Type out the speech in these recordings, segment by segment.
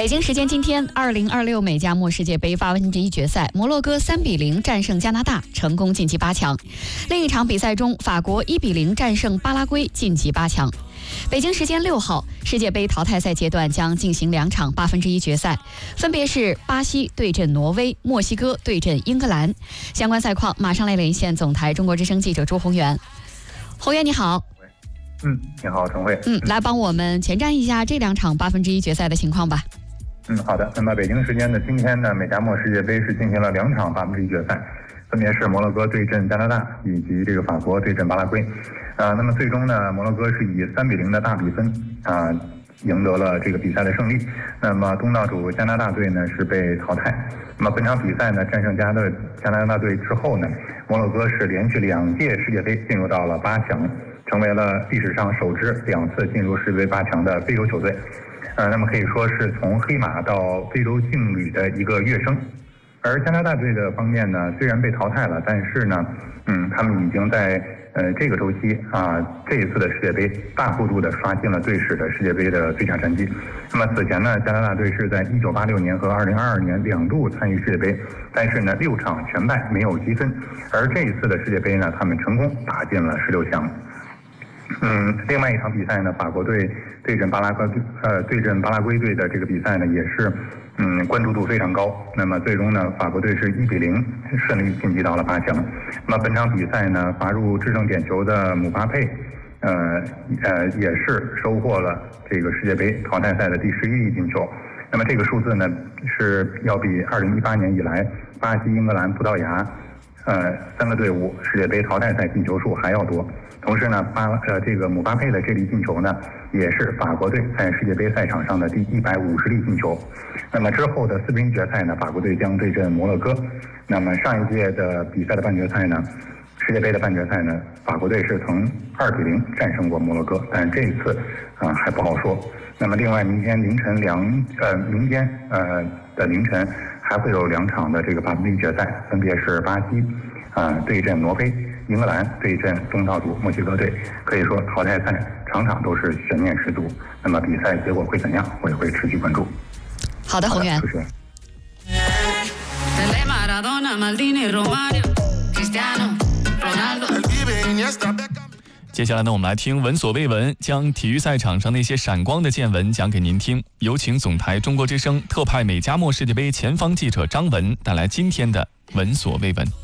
北京时间今天，2026美加墨世界杯1/8决赛，摩洛哥3-0战胜加拿大，成功晋级8强。另一场比赛中，法国1-0战胜巴拉圭，晋级8强。北京时间6号，世界杯淘汰赛阶段将进行2场1/8决赛，分别是巴西对阵挪威，墨西哥对阵英格兰。相关赛况马上来连线总台中国之声记者朱宏元。宏元你好。 你好，陈慧。 来帮我们前瞻一下这2场1/8决赛的情况吧。 好的。那么北京时间的今天呢，美加墨世界杯是进行了2场1/8决赛，分别是摩洛哥对阵加拿大，以及这个法国对阵巴拉圭。那么最终呢，摩洛哥是以3-0的大比分赢得了这个比赛的胜利。那么东道主加拿大队呢是被淘汰。那么本场比赛呢战胜加拿大队之后呢，摩洛哥是连续2届世界杯进入到了8强，成为了历史上首支2次进入世界杯8强的非洲球队。那么可以说是从黑马到非洲劲旅的一个跃升。而加拿大队的方面呢，虽然被淘汰了，但是呢，他们已经在这个周期这一次的世界杯大幅度的刷新了队史的世界杯的最佳战绩。那么此前呢，加拿大队是在1986年和2022年2度参与世界杯，但是呢6场全败，没有积分。而这一次的世界杯呢，他们成功打进了16强。另外一场比赛呢，法国队对阵巴拉圭队的这个比赛呢，也是关注度非常高。那么最终呢，法国队是1-0顺利晋级到了8强。那么本场比赛呢，罚入制胜点球的姆巴佩，也是收获了这个世界杯淘汰赛的第11粒进球。那么这个数字呢，是要比2018年以来巴西、英格兰、葡萄牙3个队伍世界杯淘汰赛进球数还要多。同时呢，这个姆巴佩的这粒进球呢，也是法国队在世界杯赛场上的第150粒进球。那么之后的4比0决赛呢，法国队将对阵摩洛哥。那么上一届的比赛的半决赛呢，世界杯的半决赛呢，法国队是曾2-0战胜过摩洛哥，但这一次还不好说。那么另外明天的凌晨还会有2场的这个1/8决赛，分别是巴西对阵挪威，英格兰对阵东道主墨西哥队。可以说淘汰赛场场都是悬念十足。那么比赛结果会怎样，我也会持续关注。 好的，宏元。 接下来呢，我们来听闻所未闻，将体育赛场上那些闪光的见闻讲给您听。有请总台中国之声特派美加墨世界杯前方记者张文带来今天的闻所未闻。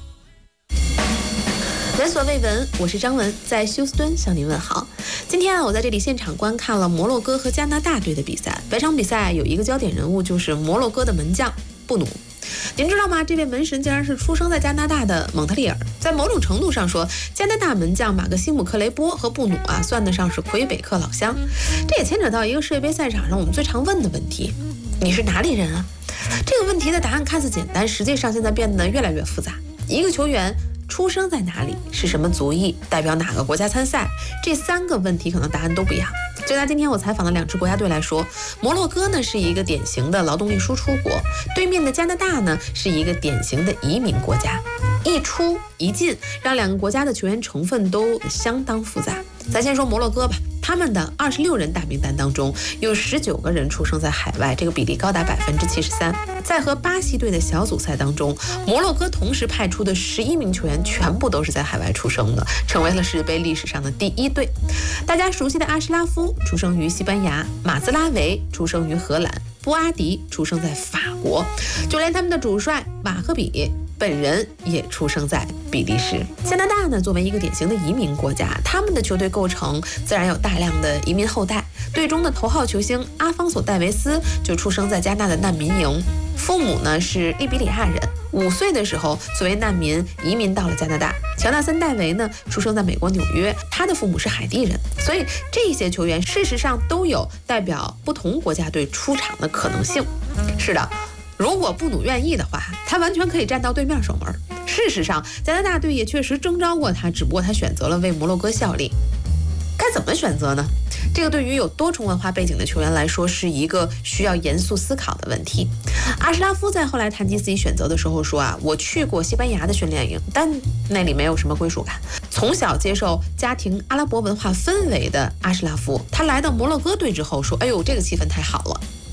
闻所未闻，我是张文，在休斯敦向您问好。今天我在这里现场观看了摩洛哥和加拿大队的比赛。本场比赛有一个焦点人物，就是摩洛哥的门将布努。您知道吗？这位门神竟然是出生在加拿大的蒙特利尔。在某种程度上说，加拿大门将马克西姆·克雷波和布努算得上是魁北克老乡。这也牵扯到一个世界杯赛场上我们最常问的问题：你是哪里人啊？这个问题的答案看似简单，实际上现在变得越来越复杂。一个球员出生在哪里，是什么族裔，代表哪个国家参赛，这3个问题可能答案都不一样。就拿今天我采访的2支国家队来说，摩洛哥呢是一个典型的劳动力输出国，对面的加拿大呢是一个典型的移民国家。一出一进，让2个国家的球员成分都相当复杂。咱先说摩洛哥吧，他们的26人大名单当中有19个人出生在海外，这个比例高达73%。在和巴西队的小组赛当中，摩洛哥同时派出的11名球员全部都是在海外出生的，成为了世界杯历史上的第1队。大家熟悉的阿什拉夫出生于西班牙，马兹拉维出生于荷兰，布阿迪出生在法国，就连他们的主帅马赫比本人也出生在比利时。加拿大呢，作为一个典型的移民国家，他们的球队构成自然有大量的移民后代。队中的头号球星阿方索·戴维斯就出生在加拿大的难民营，父母呢是利比里亚人，5岁的时候作为难民移民到了加拿大。乔纳森·戴维呢出生在美国纽约，他的父母是海地人。所以这些球员事实上都有代表不同国家队出场的可能性。是的，如果布努愿意的话，他完全可以站到对面守门。事实上，加拿大队也确实征召过他，只不过他选择了为摩洛哥效力。该怎么选择呢？这个对于有多重文化背景的球员来说是一个需要严肃思考的问题。阿什拉夫在后来谈及自己选择的时候说我去过西班牙的训练营，但那里没有什么归属感。从小接受家庭阿拉伯文化氛围的阿什拉夫，他来到摩洛哥队之后说，哎呦，这个气氛太好了。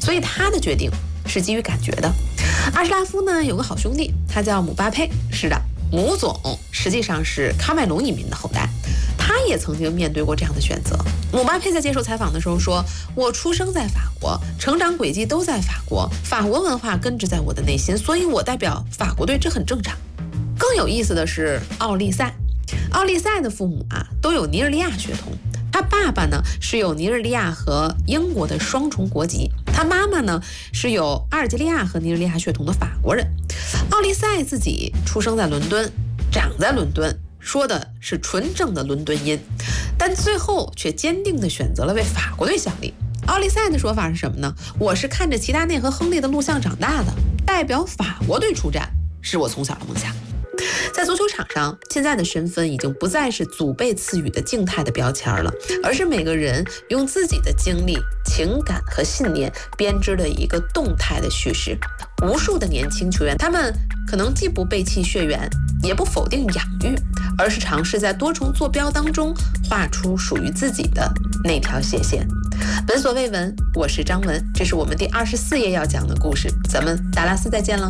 所以他的决定是基于感觉的。阿什拉夫呢有个好兄弟，他叫姆巴佩。是的，姆总实际上是喀麦隆移民的后代，他也曾经面对过这样的选择。姆巴佩在接受采访的时候说，我出生在法国，成长轨迹都在法国，法国文化根植在我的内心，所以我代表法国队，这很正常。更有意思的是奥利赛的父母都有尼日利亚血统，他爸爸呢是有尼日利亚和英国的双重国籍，他妈妈呢是有阿尔及利亚和尼日利亚血统的法国人。奥利赛自己出生在伦敦，长在伦敦，说的是纯正的伦敦音，但最后却坚定地选择了为法国队效力。奥利赛的说法是什么呢？我是看着齐达内和亨利的录像长大的，代表法国队出战是我从小的梦想。在足球场上，现在的身份已经不再是祖辈赐予的静态的标签了，而是每个人用自己的经历、情感和信念编织的一个动态的叙事。无数的年轻球员，他们可能既不背弃血缘，也不否定养育，而是尝试在多重坐标当中画出属于自己的那条斜线。闻所未闻，我是张文，这是我们第24页要讲的故事，咱们达拉斯再见了。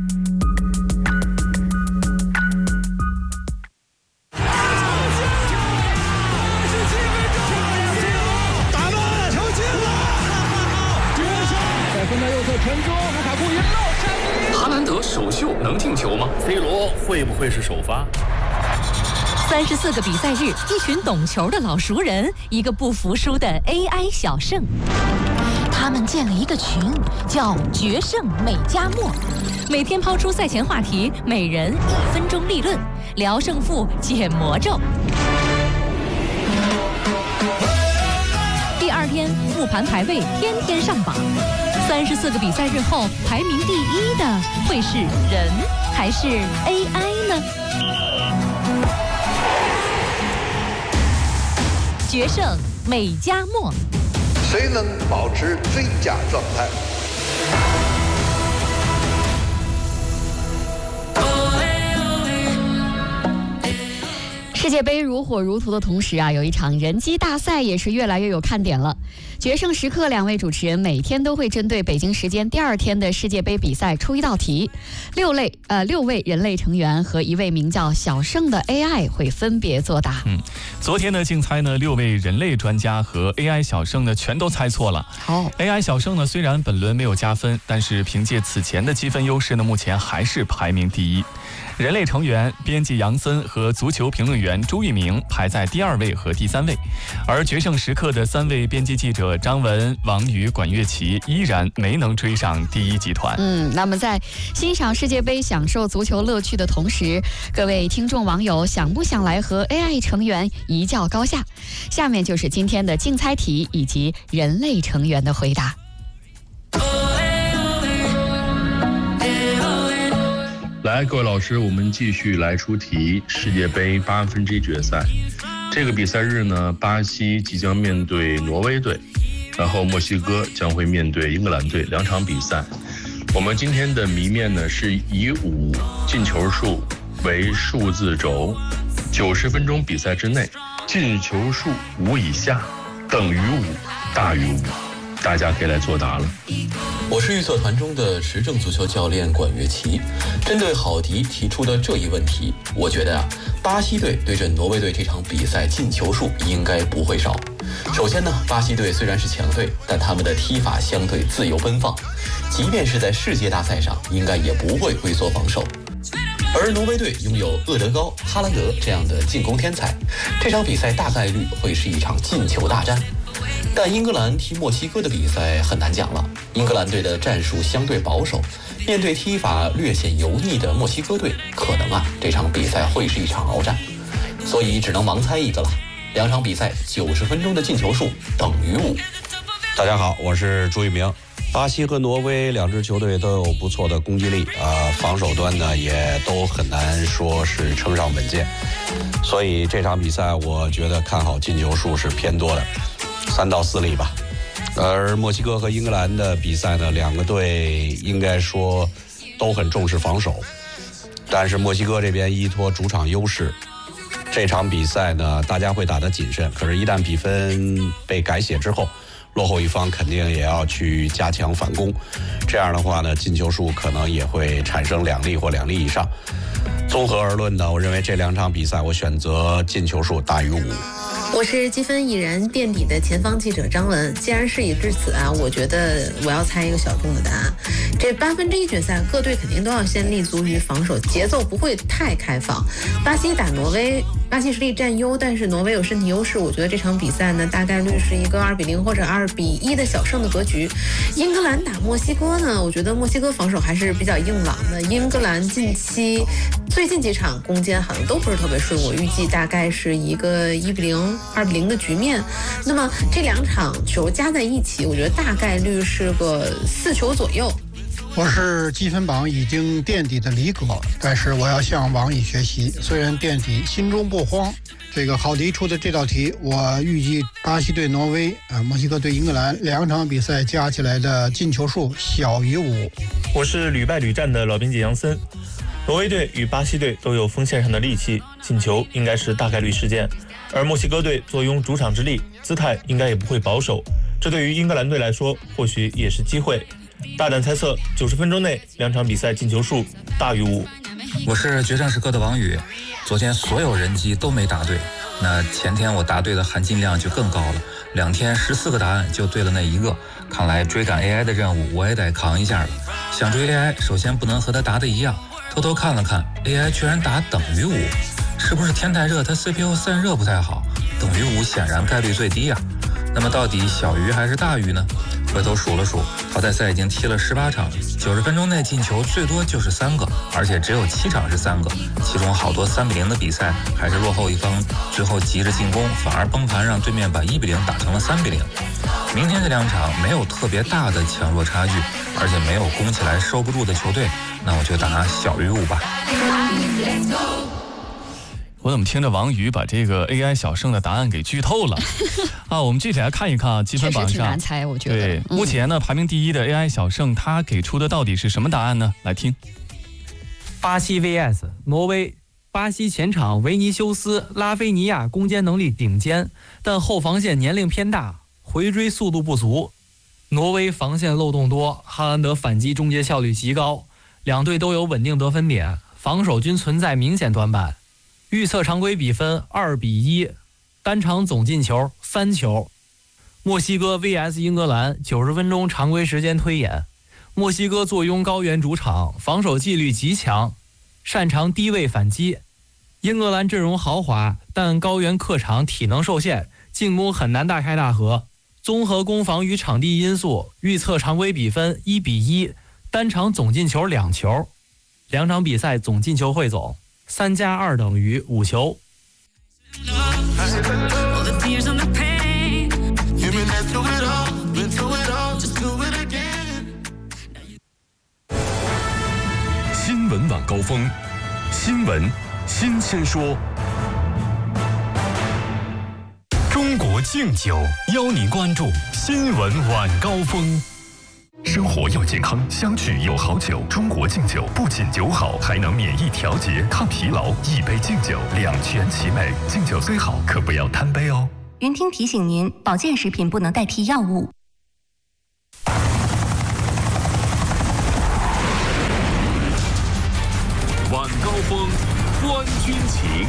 哈兰德首秀能进球吗 ？C 罗会不会是首发 ？34个比赛日，一群懂球的老熟人，一个不服输的 AI 小胜。他们建了一个群，叫“决胜美加墨”，每天抛出赛前话题，每人1分钟立论，聊胜负，解魔咒。第二天复盘排位，天天上榜。34个比赛日后，排名第1的会是人还是 AI 呢？决胜美加墨， 谁能保持最佳状态？ 世界杯如火如荼的同时有一场人机大赛也是越来越有看点了。决胜时刻2位主持人每天都会针对北京时间第2天的世界杯比赛出一道题，6位人类成员和1位名叫小胜的 AI 会分别作答。 昨天的竞猜呢，6位人类专家和 AI 小胜呢全都猜错了。AI 小胜呢虽然本轮没有加分，但是凭借此前的积分优势呢，目前还是排名第1。人类成员编辑杨森和足球评论员朱玉明排在第2位和第3位，而决胜时刻的3位编辑记者张文、王宇、管乐琪依然没能追上第1集团。 那么在欣赏世界杯、享受足球乐趣的同时，各位听众网友想不想来和 AI 成员一较高下？下面就是今天的竞猜题以及人类成员的回答。 来，各位老师，我们继续来出题。世界杯8分之1决赛，这个比赛日呢，巴西即将面对挪威队，然后墨西哥将会面对英格兰队，2场比赛。我们今天的谜面呢是以5进球数为数字轴，90分钟比赛之内，进球数5以下等于5，大于5。大家可以来作答了。 我是预测团中的持证足球教练管乐琪。针对郝迪提出的这一问题，我觉得巴西队对阵挪威队这场比赛进球数应该不会少。首先呢，巴西队虽然是强队，但他们的踢法相对自由奔放，即便是在世界大赛上，应该也不会龟缩防守。而挪威队拥有厄德高、哈兰德这样的进攻天才，这场比赛大概率会是一场进球大战。但英格兰踢墨西哥的比赛很难讲了，英格兰队的战术相对保守，面对踢法略显油腻的墨西哥队，可能这场比赛会是一场鏖战，所以只能盲猜一个了。2场比赛90分钟的进球数等于5。 大家好，我是朱玉明。巴西和挪威2支球队都有不错的攻击力，防守端呢也都很难说是称上稳健，所以这场比赛我觉得看好进球数是偏多的，3到4粒吧。而墨西哥和英格兰的比赛呢，2个队应该说都很重视防守，但是墨西哥这边依托主场优势，这场比赛呢大家会打得谨慎，可是一旦比分被改写之后， 落后一方肯定也要去加强反攻，这样的话呢，进球数可能也会产生2粒或2粒以上。综合而论呢，我认为这2场比赛我选择进球数大于5。 我是积分已然垫底的前方记者张文。既然事已至此啊，我觉得我要猜一个小众的答案。这1/8决赛，各队肯定都要先立足于防守，节奏不会太开放。巴西打挪威，巴西实力占优，但是挪威有身体优势。我觉得这场比赛呢，大概率是一个2-0或者2-1的小胜的格局。英格兰打墨西哥呢，我觉得墨西哥防守还是比较硬朗的。英格兰近期最近几场攻坚好像都不是特别顺，我预计大概是一个1-0、2-0的局面。那么这2场球加在一起，我觉得大概率是个4球左右。 我是积分榜已经垫底的李葛，但是我要向王毅学习，虽然垫底，心中不慌。这个郝迪出的这道题，我预计巴西对挪威、墨西哥对英格兰2场比赛加起来的进球数小于5。 我是屡败屡战的老编辑杨森。挪威队与巴西队都有锋线上的利器，进球应该是大概率事件。而墨西哥队坐拥主场之力，姿态应该也不会保守，这对于英格兰队来说或许也是机会。大胆猜测90分钟内2场比赛进球数大于5。 我是决胜时刻的王宇，昨天所有人机都没答对，那前天我答对的含金量就更高了，2天14个答案就对了那1个，看来追赶 AI 的任务我也得扛一下了。想追 AI 首先不能和他答的一样，偷偷看了看 AI 居然答等于5，是不是天太热它 CPU 散热不太好？等于5显然概率最低啊。那么到底小于还是大于呢？回头数了数，淘汰赛已经踢了18场，90分钟内进球最多就是3个，而且只有7场是3个，其中好多3-0的比赛还是落后一方最后急着进攻，反而崩盘让对面把1-0打成了3-0。明天这2场没有特别大的强弱差距，而且没有攻起来收不住的球队，那我就答小于5吧。 我怎么听着王宇把这个 AI 小胜的答案给剧透了啊？我们具体来看一看啊，积分榜上确实挺难猜，我觉得。 对，目前呢排名第1的 AI 小胜，他给出的到底是什么答案呢？来听。 巴西 VS 挪威，巴西前场维尼修斯、拉菲尼亚攻坚能力顶尖，但后防线年龄偏大，回追速度不足。挪威防线漏洞多，哈兰德反击终结效率极高，两队都有稳定得分点，防守均存在明显短板。预测常规比分2-1，单场总进球3球。墨西哥 VS 英格兰90分钟常规时间推演，墨西哥坐拥高原主场，防守纪律极强，擅长低位反击。英格兰阵容豪华，但高原客场体能受限，进攻很难大开大合。综合攻防与场地因素，预测常规比分1-1，单场总进球2球。2场比赛总进球汇总3+2等于5球。 新闻晚高峰，新闻新鲜说。中国敬酒邀您关注新闻晚高峰。生活要健康，相聚有好酒。中国敬酒不仅酒好，还能免疫调节、抗疲劳。一杯敬酒，两全其美。敬酒虽好，可不要贪杯哦。 云听提醒您，保健食品不能代替药物。 晚高峰，观军情。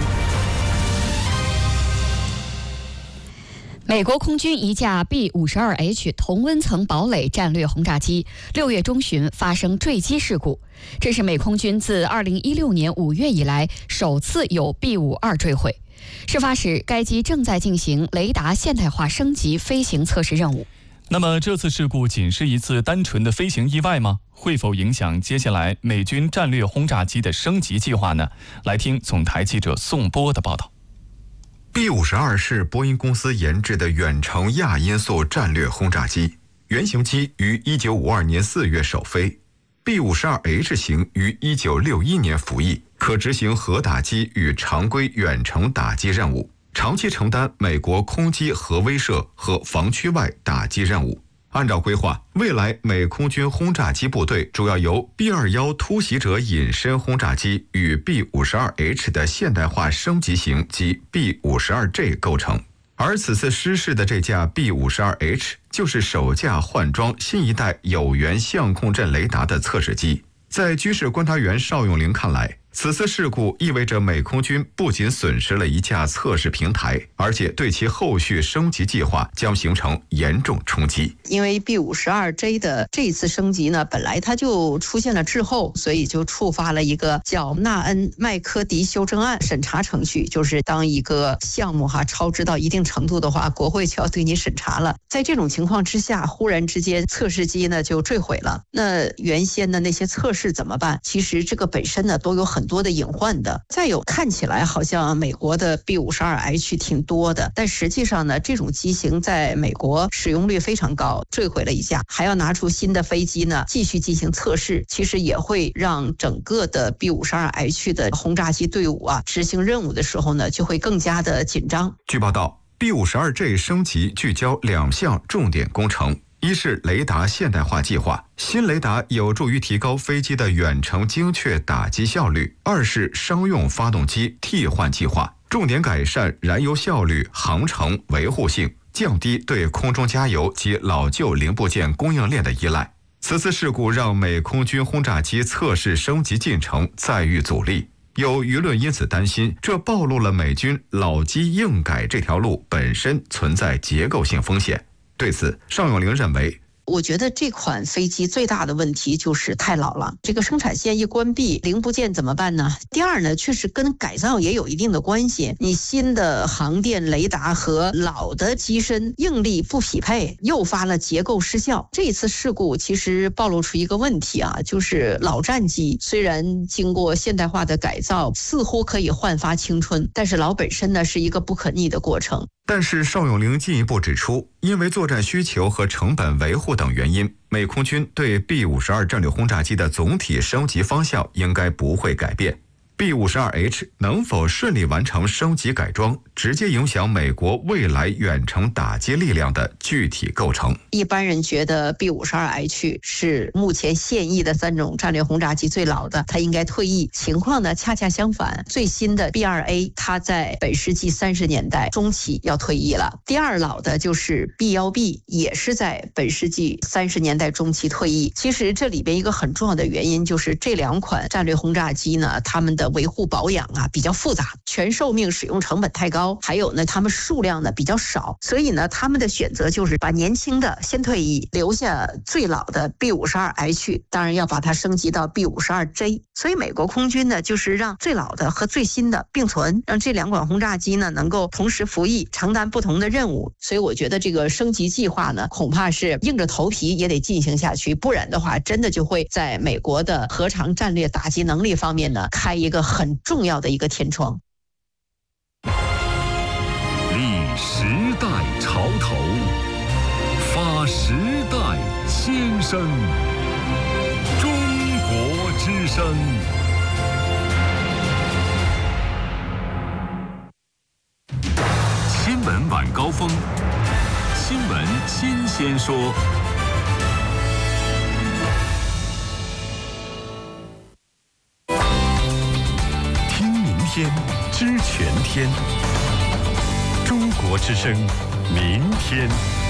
美国空军一架 B-52H 同温层堡垒战略轰炸机6月中旬发生坠机事故，这是美空军自2016年5月以来首次有 B-52坠毁。事发时，该机正在进行雷达现代化升级飞行测试任务。 那么这次事故仅是一次单纯的飞行意外吗？会否影响接下来美军战略轰炸机的升级计划呢？来听总台记者宋波的报道。 B-52是波音公司研制的远程亚音速战略轰炸机，原型机于1952年4月首飞。B-52H 型于1961年服役，可执行核打击与常规远程打击任务，长期承担美国空基核威慑和防区外打击任务。按照规划，未来美空军轰炸机部队主要由 B-21突袭者隐身轰炸机与 B-52H 的现代化升级型及 B-52J 构成。而此次失事的这架 B-52H 就是首架换装新一代有源相控阵雷达的测试机。在军事观察员邵永龄看来，此次事故意味着美空军不仅损失了一架测试平台，而且对其后续升级计划将形成严重冲击。 因为 B-52J 的这次升级呢，本来它就出现了滞后，所以就触发了一个叫纳恩麦科迪修正案审查程序，就是当一个项目超支到一定程度的话，国会就要对你审查了。在这种情况之下，忽然之间测试机呢就坠毁了，那原先的那些测试怎么办？其实这个本身呢都有很多的隐患的。再有，看起来好像美国的 B-52H 挺多的，但实际上呢，这种机型在美国使用率非常高，坠毁了一架，还要拿出新的飞机呢继续进行测试，其实也会让整个的 B-52H 的轰炸机队伍执行任务的时候呢就会更加的紧张。 据报道， B-52J 升级聚焦2项重点工程。一是雷达现代化计划，新雷达有助于提高飞机的远程精确打击效率；二是商用发动机替换计划，重点改善燃油效率、航程、维护性，降低对空中加油及老旧零部件供应链的依赖。此次事故让美空军轰炸机测试升级进程再遇阻力，有舆论因此担心，这暴露了美军老机硬改这条路本身存在结构性风险。对此，邵永龄认为， 我觉得这款飞机最大的问题就是太老了，这个生产线一关闭，零部件怎么办呢？第二呢，确实跟改造也有一定的关系。你新的航电雷达和老的机身应力不匹配，诱发了结构失效。这次事故其实暴露出一个问题就是老战机虽然经过现代化的改造，似乎可以焕发青春，但是老本身呢是一个不可逆的过程。 但是邵永龄进一步指出，因为作战需求和成本维护等原因，美空军对 B-52战略轰炸机的总体升级方向应该不会改变。B-52H 能否顺利完成升级改装，直接影响美国未来远程打击力量的具体构成。 一般人觉得 B-52H 是目前现役的3种战略轰炸机最老的，它应该退役。情况呢恰恰相反，最新的 B-2A 它在本世纪30年代中期要退役了。第二老的就是 B-1B， 也是在本世纪30年代中期退役。其实这里边一个很重要的原因就是这2款战略轰炸机呢，它们的维护保养比较复杂，全寿命使用成本太高，还有呢它们数量呢比较少，所以呢他们的选择就是把年轻的先退役，留下最老的 B-52H， 当然要把它升级到 B-52J。 所以美国空军呢就是让最老的和最新的并存，让这2款轰炸机呢能够同时服役，承担不同的任务。所以我觉得这个升级计划呢恐怕是硬着头皮也得进行下去，不然的话真的就会在美国的核常战略打击能力方面呢开一个很重要的一个天窗。 立时代潮头，发时代先声，中国之声。新闻晚高峰，新闻新鲜说。听明天，知全天。中国之声，明天。